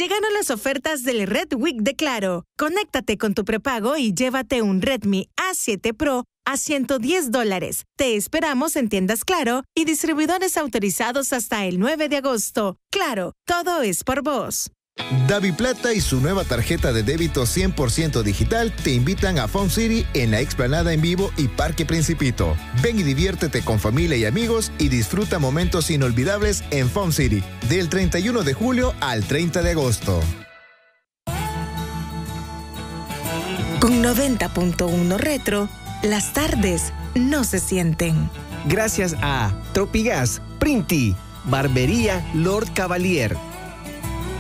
Llegaron las ofertas del Red Week de Claro. Conéctate con tu prepago y llévate un Redmi A7 Pro a $110. Te esperamos en tiendas Claro y distribuidores autorizados hasta el 9 de agosto. Claro, todo es por vos. DaviPlata y su nueva tarjeta de débito 100% digital te invitan a Fun City en la Explanada en Vivo y Parque Principito. Ven y diviértete con familia y amigos y disfruta momentos inolvidables en Fun City del 31 de julio al 30 de agosto. Con 90.1 Retro, las tardes no se sienten. Gracias a Tropigas, Printi, Barbería Lord Cavalier,